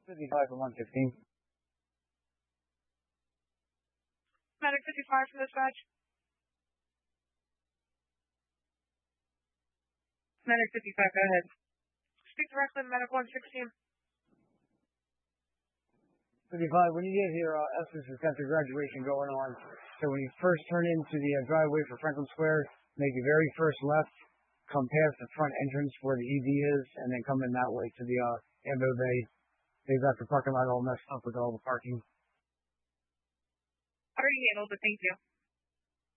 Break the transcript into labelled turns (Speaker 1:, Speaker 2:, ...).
Speaker 1: 55 from 115.
Speaker 2: Medic 55 from dispatch. Medic 55, go ahead. Speak directly to Medic 116.
Speaker 1: 55, when you get here, Essence has got the graduation going on. So when you first turn into the driveway for Franklin Square, make your very first left, come past the front entrance where the ED is, and then come in that way to the Ambo Bay. They've got the parking lot all messed up with all the parking.
Speaker 2: Already handled it, thank you.